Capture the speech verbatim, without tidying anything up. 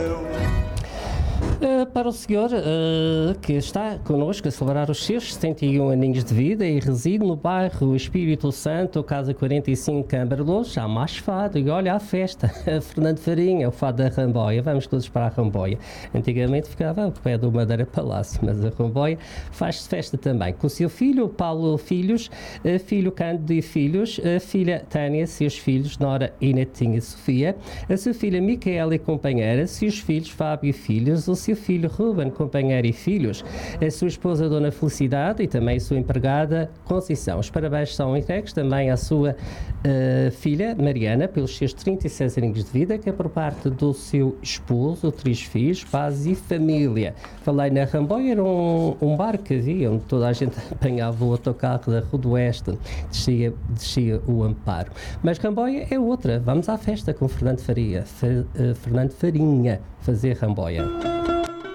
Uh, para o senhor uh, que está connosco a celebrar os seus setenta e um aninhos de vida e reside no bairro Espírito Santo, Casa quarenta e cinco, Cambarloso, já mais fado, e olha a festa, Fernando Farinha, o fado da Ramboia, vamos todos para a Ramboia. Antigamente ficava ao pé do Madeira Palácio, mas a Ramboia faz-se festa também, com o seu filho, Paulo Filhos, uh, filho Cândido e Filhos, a filha Tânia, seus filhos, Nora e Netinha Sofia, a sua filha Micaela e companheira, seus filhos Fábio e Filhos, o seu filho Ruben, companheiro e filhos, a sua esposa Dona Felicidade e também a sua empregada Conceição. Os parabéns são entregues também à sua uh, filha Mariana pelos seus trinta e seis anos de vida, que é por parte do seu esposo, três filhos, pais e família. Falei na Ramboia, era um, um bar que havia onde toda a gente apanhava o autocarro da Rua do Oeste, descia, descia o Amparo. Mas Ramboia é outra. Vamos à festa com Fernando Faria, Fer, uh, Fernando Farinha, fazer Ramboia.